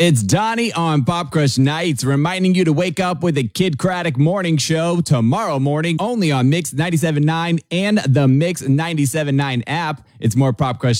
It's Donnie on Pop Crush Nights, reminding you to wake up with a Kid Craddock morning show tomorrow morning, only on Mix 97.9 and the Mix 97.9 app. It's more Pop Crush